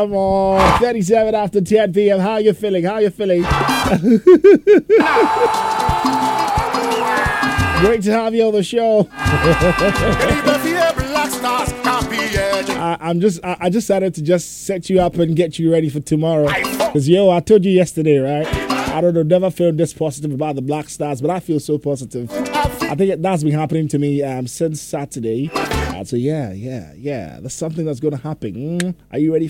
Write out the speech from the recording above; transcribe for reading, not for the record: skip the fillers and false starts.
Come on. 37 after 10 p.m. How you feeling? Great to have you on the show. I just decided to just set you up and get you ready for tomorrow. Because, I told you yesterday, right? I don't know, never felt this positive about the Black Stars, but I feel so positive. I think that's been happening to me since Saturday. So, yeah. That's something that's going to happen. Are you ready